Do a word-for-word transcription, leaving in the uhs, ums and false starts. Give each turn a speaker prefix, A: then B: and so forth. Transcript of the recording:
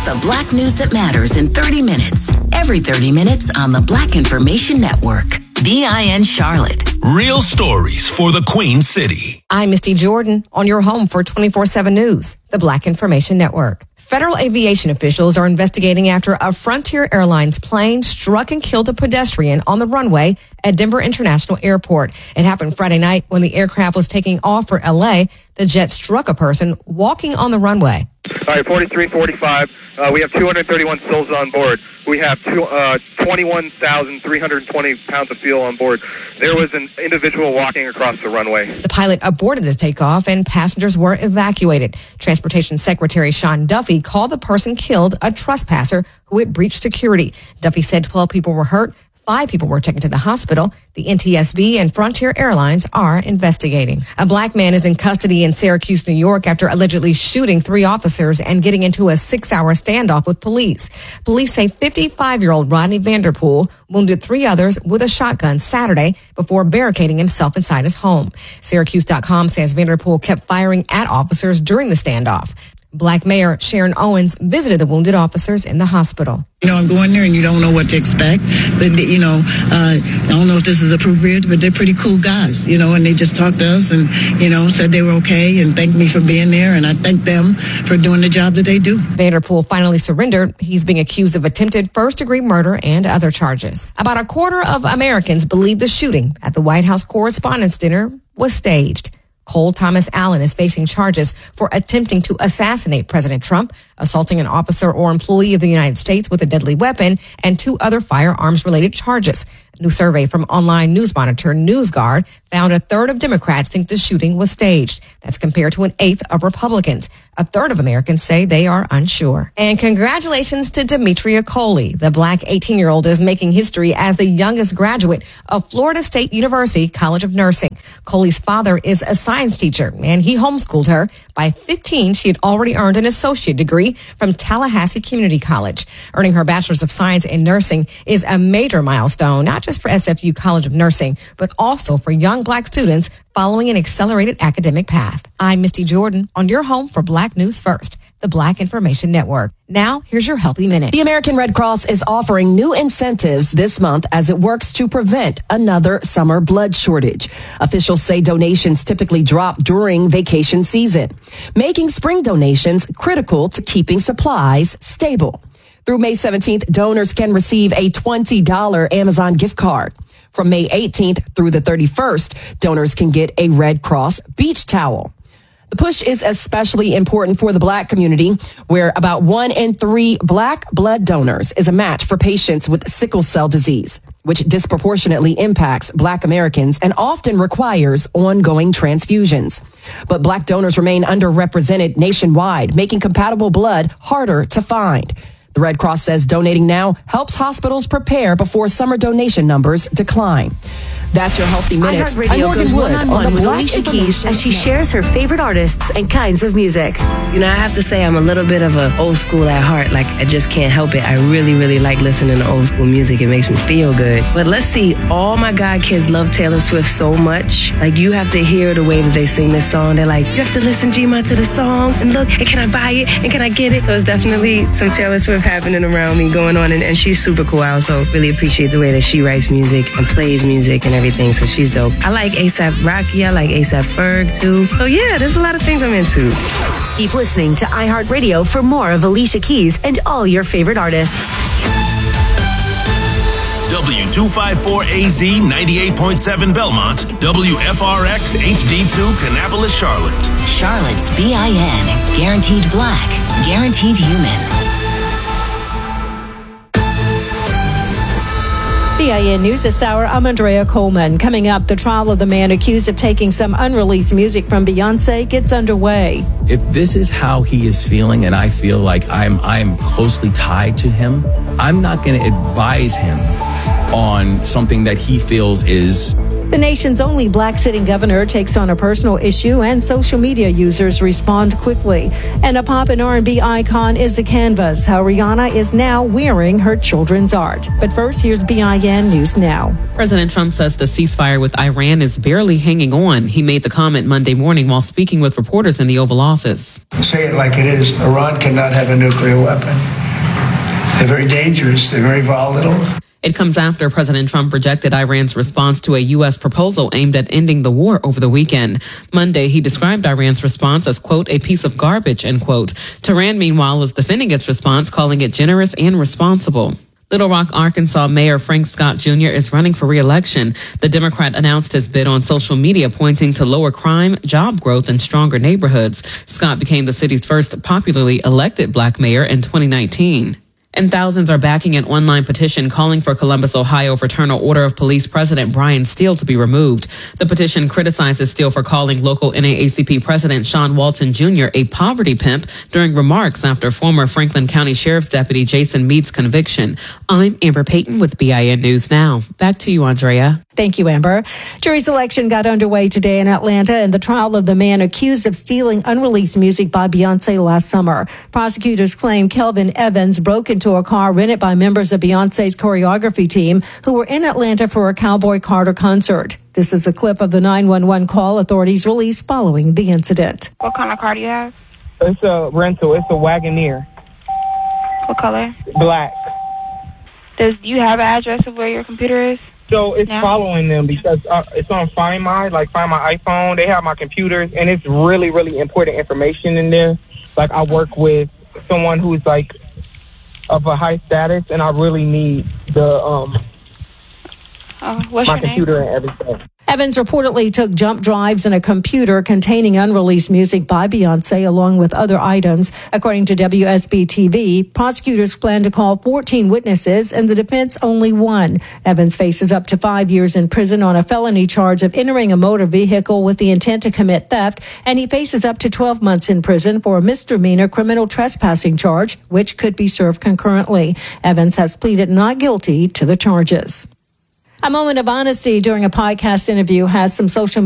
A: The Black news that matters in thirty minutes. Every thirty minutes on the Black Information Network. B I N Charlotte.
B: Real stories for the Queen City.
C: I'm Misty Jordan on your home for twenty-four seven News, the Black Information Network. Federal aviation officials are investigating after a Frontier Airlines plane struck and killed a pedestrian on the runway at Denver International Airport. It happened Friday night when the aircraft was taking off for L A. The jet struck a person walking on the runway.
D: All right, forty-three forty-five. Uh, we have two hundred thirty-one souls on board. We have two, uh, twenty-one thousand three hundred twenty pounds of fuel on board. There was an individual walking across the runway.
C: The pilot aborted the takeoff and passengers were evacuated. Transportation Secretary Sean Duffy called the person killed a trespasser who had breached security. Duffy said twelve people were hurt. Five people were taken to the hospital. The N T S B and Frontier Airlines are investigating. A black man is in custody in Syracuse, New York, after allegedly shooting three officers and getting into a six-hour standoff with police. Police say fifty-five-year-old Rodney Vanderpool wounded three others with a shotgun Saturday before barricading himself inside his home. Syracuse dot com says Vanderpool kept firing at officers during the standoff. Black Mayor Sharon Owens visited the wounded officers in the hospital.
E: You know, I'm going there and you don't know what to expect. But, you know, uh, I don't know if this is appropriate, but they're pretty cool guys, you know, and they just talked to us and, you know, said they were okay and thanked me for being there. And I thank them for doing the job that they do.
C: Vanderpool finally surrendered. He's being accused of attempted first-degree murder and other charges. About a quarter of Americans believe the shooting at the White House Correspondents' Dinner was staged. Cole Thomas Allen is facing charges for attempting to assassinate President Trump, assaulting an officer or employee of the United States with a deadly weapon, and two other firearms-related charges. A new survey from online news monitor NewsGuard found a third of Democrats think the shooting was staged. That's compared to an eighth of Republicans. A third of Americans say they are unsure. And congratulations to Demetria Coley. The black eighteen-year-old is making history as the youngest graduate of Florida State University College of Nursing. Coley's father is a science teacher, and he homeschooled her. By fifteen, she had already earned an associate degree from Tallahassee Community College. Earning her bachelor's of science in nursing is a major milestone, not just for S F U College of Nursing, but also for young black students following an accelerated academic path. I'm Misty Jordan on your home for Black News First, the Black Information Network. Now, here's your Healthy Minute.
F: The American Red Cross is offering new incentives this month as it works to prevent another summer blood shortage. Officials say donations typically drop during vacation season, making spring donations critical to keeping supplies stable. Through May seventeenth, donors can receive a twenty dollars Amazon gift card. From May eighteenth through the thirty-first, donors can get a Red Cross beach towel. The push is especially important for the black community, where about one in three black blood donors is a match for patients with sickle cell disease, which disproportionately impacts black Americans and often requires ongoing transfusions. But black donors remain underrepresented nationwide, making compatible blood harder to find. The Red Cross says donating now helps hospitals prepare before summer donation numbers decline. That's your Healthy Minute.
G: iHeartRadio goes one-on-one with Alicia Keys as she shares her favorite artists and kinds of music.
H: You know, I have to say I'm a little bit of a old school at heart. Like, I just can't help it. I really, really like listening to old school music. It makes me feel good. But let's see, all my god kids love Taylor Swift so much. Like, you have to hear the way that they sing this song. They're like, you have to listen, G-Ma, to the song. And look, and can I buy it? And can I get it? So it's definitely some Taylor Swift happening around me going on. And, and she's super cool. I also really appreciate the way that she writes music and plays music and everything. So she's dope. I like ASAP Rocky. I like ASAP Ferg too. So yeah, there's a lot of things I'm into.
G: Keep listening to iHeartRadio for more of Alicia Keys and all your favorite artists.
B: W two fifty-four A Z ninety-eight point seven Belmont, W F R X H D two Kannapolis, Charlotte.
A: Charlotte's B I N. Guaranteed black. Guaranteed human.
I: B I N News this hour, I'm Andrea Coleman. Coming up, the trial of the man accused of taking some unreleased music from Beyonce gets underway.
J: If this is how he is feeling and I feel like I'm I'm closely tied to him, I'm not going to advise him on something that he feels is
I: The nation's only black sitting governor takes on a personal issue, and social media users respond quickly. And a pop and R and B icon is a canvas, how Rihanna is now wearing her children's art. But first, here's B I N News Now.
K: President Trump says the ceasefire with Iran is barely hanging on. He made the comment Monday morning while speaking with reporters in the Oval Office.
L: Say it like it is. Iran cannot have a nuclear weapon. They're very dangerous. They're very volatile.
K: It comes after President Trump rejected Iran's response to a U S proposal aimed at ending the war over the weekend. Monday, he described Iran's response as, quote, a piece of garbage, end quote. Tehran, meanwhile, is defending its response, calling it generous and responsible. Little Rock, Arkansas Mayor Frank Scott Junior is running for re-election. The Democrat announced his bid on social media, pointing to lower crime, job growth, and stronger neighborhoods. Scott became the city's first popularly elected black mayor in twenty nineteen. And thousands are backing an online petition calling for Columbus, Ohio Fraternal Order of Police President Brian Steele to be removed. The petition criticizes Steele for calling local N double A C P President Sean Walton Junior a poverty pimp during remarks after former Franklin County Sheriff's Deputy Jason Mead's conviction. I'm Amber Payton with B I N News Now. Back to you, Andrea.
I: Thank you, Amber. Jury selection got underway today in Atlanta in the trial of the man accused of stealing unreleased music by Beyonce last summer. Prosecutors claim Kelvin Evans broke into a car rented by members of Beyonce's choreography team who were in Atlanta for a Cowboy Carter concert. This is a clip of the nine one one call authorities released following the incident.
M: What kind of car do you have?
N: It's a rental. It's a Wagoneer.
M: What color?
N: Black.
M: Does do you have an address of where your computer is?
N: So it's
M: now?
N: following them because uh, it's on Find My, like Find My iPhone. They have my computers, and it's really, really important information in there. Like, I work with someone who's, like, of a high status, and I really need the um
M: uh, what's
N: my
M: your
N: computer
M: name?
N: and everything.
I: Evans reportedly took jump drives in a computer containing unreleased music by Beyonce along with other items. According to W S B T V, prosecutors plan to call fourteen witnesses and the defense only one. Evans faces up to five years in prison on a felony charge of entering a motor vehicle with the intent to commit theft, and he faces up to twelve months in prison for a misdemeanor criminal trespassing charge, which could be served concurrently. Evans has pleaded not guilty to the charges. A moment of honesty during a podcast interview has some social media